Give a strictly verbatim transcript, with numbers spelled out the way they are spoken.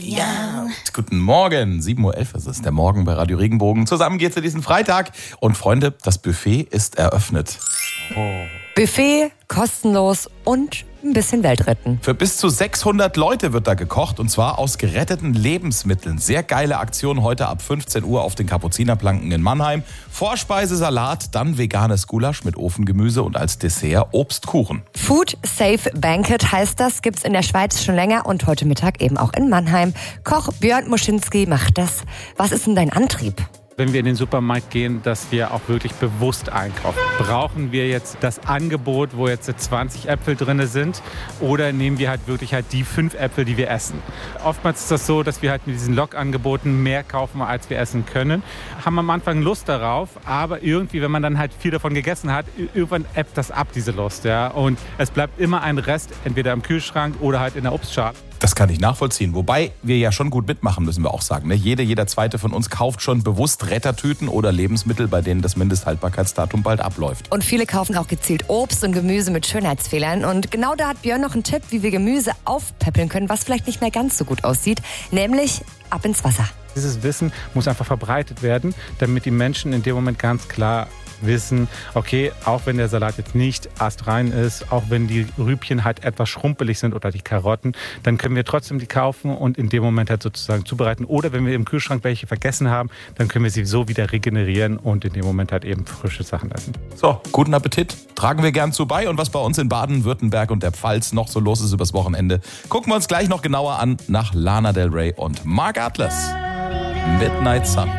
Ja. Guten Morgen, sieben Uhr elf ist es, der Morgen bei Radio Regenbogen. Zusammen geht's für diesen Freitag. Und Freunde, das Buffet ist eröffnet. Oh. Buffet, kostenlos und ein bisschen Welt retten. Für bis zu sechshundert Leute wird da gekocht und zwar aus geretteten Lebensmitteln. Sehr geile Aktion heute ab fünfzehn Uhr auf den Kapuzinerplanken in Mannheim. Vorspeise Salat, dann veganes Gulasch mit Ofengemüse und als Dessert Obstkuchen. Food Safe Banquet heißt das, gibt's in der Schweiz schon länger und heute Mittag eben auch in Mannheim. Koch Björn Muschinski macht das. Was ist denn dein Antrieb? Wenn wir in den Supermarkt gehen, dass wir auch wirklich bewusst einkaufen. Brauchen wir jetzt das Angebot, wo jetzt zwanzig Äpfel drin sind, oder nehmen wir halt wirklich halt die fünf Äpfel, die wir essen? Oftmals ist das so, dass wir halt mit diesen Log-Angeboten mehr kaufen, als wir essen können. Haben am Anfang Lust darauf, aber irgendwie, wenn man dann halt viel davon gegessen hat, irgendwann ebbt das ab, diese Lust. Ja? Und es bleibt immer ein Rest, entweder im Kühlschrank oder halt in der Obstschale. Das kann ich nachvollziehen. Wobei wir ja schon gut mitmachen, müssen wir auch sagen. Ne? Jede, jeder Zweite von uns kauft schon bewusst Rettertüten oder Lebensmittel, bei denen das Mindesthaltbarkeitsdatum bald abläuft. Und viele kaufen auch gezielt Obst und Gemüse mit Schönheitsfehlern. Und genau da hat Björn noch einen Tipp, wie wir Gemüse aufpäppeln können, was vielleicht nicht mehr ganz so gut aussieht. Nämlich ab ins Wasser. Dieses Wissen muss einfach verbreitet werden, damit die Menschen in dem Moment ganz klar wissen, okay, auch wenn der Salat jetzt nicht astrein ist, auch wenn die Rübchen halt etwas schrumpelig sind oder die Karotten, dann können wir trotzdem die kaufen und in dem Moment halt sozusagen zubereiten. Oder wenn wir im Kühlschrank welche vergessen haben, dann können wir sie so wieder regenerieren und in dem Moment halt eben frische Sachen essen. So, guten Appetit. Tragen wir gern zu bei. Und was bei uns in Baden-Württemberg und der Pfalz noch so los ist übers Wochenende, gucken wir uns gleich noch genauer an nach Lana Del Rey und Mark Atlas. Midnight Sun.